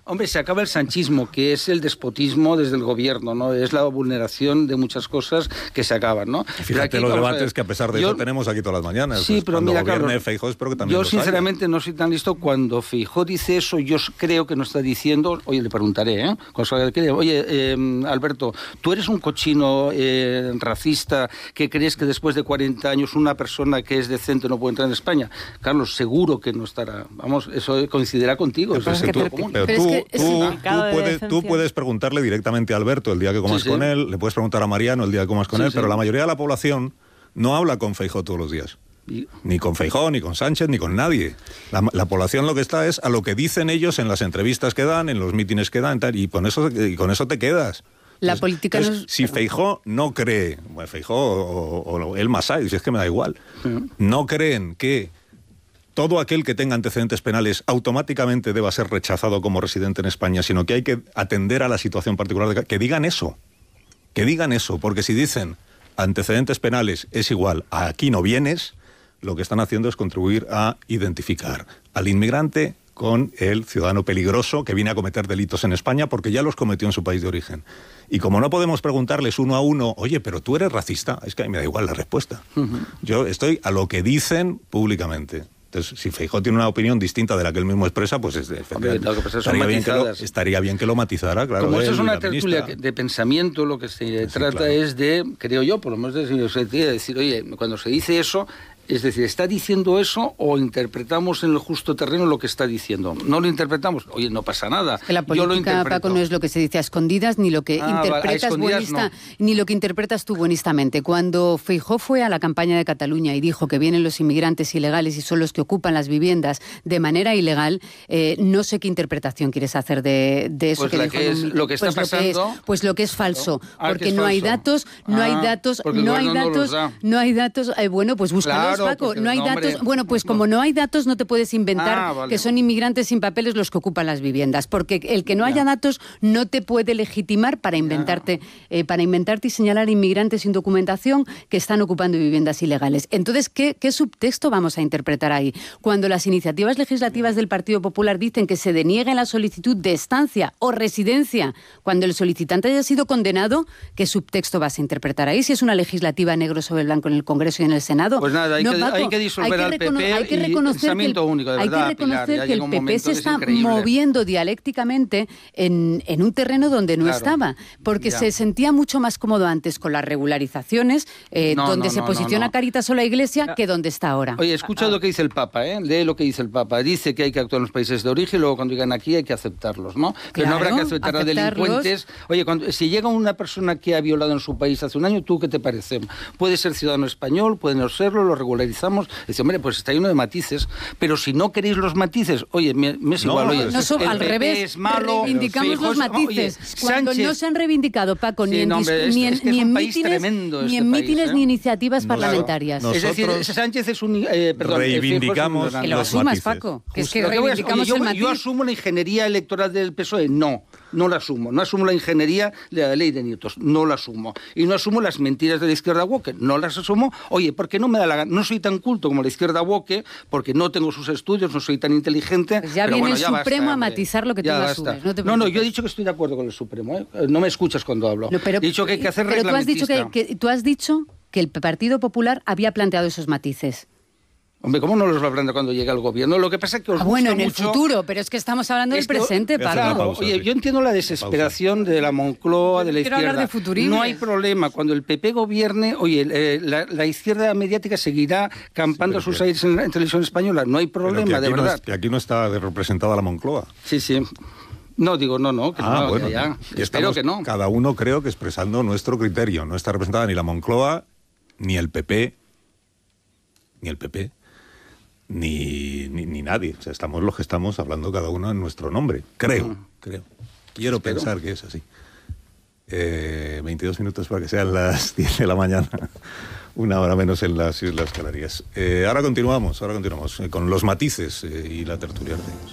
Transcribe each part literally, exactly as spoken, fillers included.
Hombre, se acaba el sanchismo, que es el despotismo desde el gobierno, ¿no? Es la vulneración de muchas cosas que se acaban, ¿no? Fíjate aquí, los debates a que a pesar de yo, eso tenemos aquí todas las mañanas. Sí, pues pero cuando mira, gobierne Carlos, Feijóo, espero que también yo los sinceramente haya. no soy tan listo. Cuando Feijóo dice eso, yo creo que no está diciendo, oye, le preguntaré, ¿eh? Oye, eh, Alberto, ¿tú eres un cochino eh, racista que crees que después de cuarenta años una persona que es decente no puede entrar en España? Carlos, seguro que no estará. Vamos, eso coincidirá contigo. Pero, eso es tú, tú, pero tú, es que tú, tú, puedes, tú puedes preguntarle directamente a Alberto el día que comas sí, con sí. él, le puedes preguntar a Mariano el día que comas con sí, él, sí. pero la mayoría de la población no habla con Feijóo todos los días. Y... Ni con Feijóo, ni con Sánchez, ni con nadie. La, la población lo que está es a lo que dicen ellos en las entrevistas que dan, en los mítines que dan, tal, y con eso, y con eso te quedas. La entonces, política entonces, no es... Si Feijóo no cree, bueno, Feijóo o, o, o el Masai, si es que me da igual, sí. no creen que todo aquel que tenga antecedentes penales automáticamente deba ser rechazado como residente en España, sino que hay que atender a la situación particular de que digan eso. Que digan eso, porque si dicen antecedentes penales es igual a aquí no vienes, lo que están haciendo es contribuir a identificar al inmigrante con el ciudadano peligroso que viene a cometer delitos en España porque ya los cometió en su país de origen. Y como no podemos preguntarles uno a uno, oye, pero tú eres racista, es que a mí me da igual la respuesta. Uh-huh. Yo estoy a lo que dicen públicamente. Entonces, si Feijóo tiene una opinión distinta de la que él mismo expresa, pues es de, Hombre, estaría, bien que lo, estaría bien que lo matizara, claro. Como eso es una tertulia de pensamiento, lo que se sí, trata claro. es de, creo yo, por lo menos de decir, oye, cuando se dice eso, es decir, ¿está diciendo eso o interpretamos en el justo terreno lo que está diciendo? No lo interpretamos, oye, no pasa nada. Es que la política, Paco, no es lo que se dice a escondidas, ni lo que ah, interpretas buenista, no. ni lo que interpretas tú buenistamente. Cuando Feijóo fue a la campaña de Cataluña y dijo que vienen los inmigrantes ilegales y son los que ocupan las viviendas de manera ilegal, eh, no sé qué interpretación quieres hacer de, de eso pues que la dijo. Que es, lo que está pues pasando... Lo que es, pues lo que es falso, ah, porque es no falso. hay datos, no ah, hay datos, no hay datos, no, no hay datos, eh, bueno, pues búscalos. Claro, Paco, no hay no, datos. Hombre, bueno, pues como no hay datos, no te puedes inventar ah, vale. que son inmigrantes sin papeles los que ocupan las viviendas, porque el que no haya ya. datos no te puede legitimar para inventarte, eh, para inventarte y señalar inmigrantes sin documentación que están ocupando viviendas ilegales. Entonces, ¿qué, qué subtexto vamos a interpretar ahí? Cuando las iniciativas legislativas del Partido Popular dicen que se deniegue la solicitud de estancia o residencia cuando el solicitante haya sido condenado, ¿qué subtexto vas a interpretar ahí? Si es una legislativa negro sobre blanco en el Congreso y en el Senado. Pues nada, hay, no, que, Paco, hay que disolver hay que, al P P hay que y reconocer pensamiento que el, único, de hay verdad, que reconocer Pilar, que el P P se está moviendo dialécticamente en, en un terreno donde no claro. estaba, porque ya. se sentía mucho más cómodo antes con las regularizaciones, eh, no, donde no, se no, posiciona no, no. Cáritas o la Iglesia, ya. que donde está ahora. Oye, escucha ah, lo que dice el Papa, ¿eh? Lee lo que dice el Papa. Dice que hay que actuar en los países de origen y luego cuando llegan aquí hay que aceptarlos, ¿no? Claro, pero no habrá que aceptar a delincuentes. Oye, cuando, si llega una persona que ha violado en su país hace un año, ¿tú qué te parece? Puede ser ciudadano español, puede no serlo, lo regularizamos. Dice, hombre, pues está lleno de matices, pero si no queréis los matices, oye, me, me es igual, no, oye, no son, al revés, es malo, reivindicamos Feijóo, los matices. Oye, cuando Sánchez, no se han reivindicado, Paco, sí, ni en, no, hombre, ni en, es, es ni es en mítines, mítines, este ni, en país, mítines ¿eh? ni iniciativas no, parlamentarias. Nosotros es decir, Sánchez es un... Eh, perdón, reivindicamos que lo asumas, matices. Paco, que es que Lo reivindicamos que oye, yo, el matiz. yo asumo la ingeniería electoral del P S O E, no, no la asumo. No asumo la ingeniería de la ley de Newton, no la asumo. Y no asumo las mentiras de la izquierda woke, no las asumo. Oye, porque no me da la gana, no soy tan culto como la izquierda woke, porque no tengo sus estudios, no soy tan inteligente. Pues ya pero viene bueno, el ya Supremo basta, a matizar lo que tú asumes. No, no, no, yo he dicho que estoy de acuerdo con el Supremo, ¿eh? No me escuchas cuando hablo. No, pero, he dicho que hay que hacer pero tú has dicho reglamentista. que, que tú has dicho que el Partido Popular había planteado esos matices. Hombre, ¿cómo no los va a plantear cuando llega el gobierno? Lo que pasa es que os ah, bueno, gusta en mucho... el futuro, pero es que estamos hablando del Esto... presente, Pablo. Claro, oye, sí. yo entiendo la desesperación pausa. de la Moncloa, de la Quiero izquierda. Hablar de futurismo. No hay problema. Cuando el P P gobierne, oye, eh, la, la izquierda mediática seguirá campando sí, sus aires en, en televisión española. No hay problema, de verdad. No es, que aquí no está representada la Moncloa. Sí, sí. No, digo, no, no, que ah, no, bueno, que ya. Y Espero que no. Cada uno creo que expresando nuestro criterio. No está representada ni la Moncloa, ni el P P, ni el P P, ni, ni, ni nadie. O sea, estamos los que estamos hablando cada uno en nuestro nombre. Creo, uh-huh. creo. Quiero Espero. pensar que es así. Eh, veintidós minutos para que sean las diez de la mañana. Una hora menos en las Islas Canarias. Eh, ahora continuamos, ahora continuamos eh, con los matices eh, y la tertulia de ellos.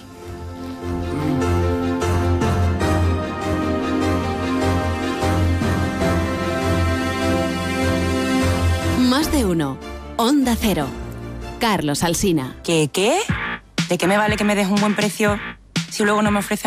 Más de uno. Onda Cero. Carlos Alsina. ¿Qué qué? ¿De qué me vale que me des un buen precio si luego no me ofreces